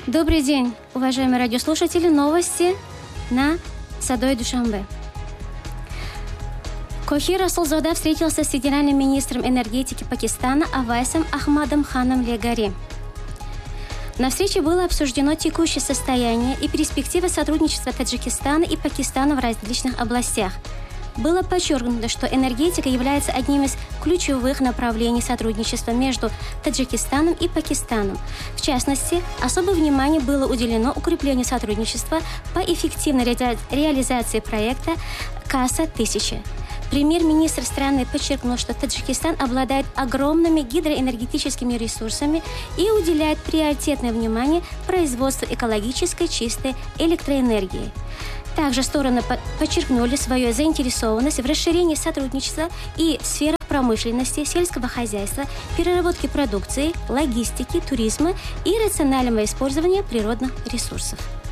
Добрый день, уважаемые радиослушатели. Новости на Садой Душанбе. Кохир Расулзода встретился с федеральным министром энергетики Пакистана Авайсом Ахмадом Ханом Легари. На встрече было обсуждено текущее состояние и перспективы сотрудничества Таджикистана и Пакистана в различных областях. Было подчеркнуто, что энергетика является одним из ключевых направлений сотрудничества между Таджикистаном и Пакистаном. В частности, особое внимание было уделено укреплению сотрудничества по эффективной реализации проекта КАСА-1000. Премьер-министр страны подчеркнул, что Таджикистан обладает огромными гидроэнергетическими ресурсами и уделяет приоритетное внимание производству экологической чистой электроэнергии. Также стороны подчеркнули свою заинтересованность в расширении сотрудничества и в сферах промышленности, сельского хозяйства, переработки продукции, логистики, туризма и рационального использования природных ресурсов.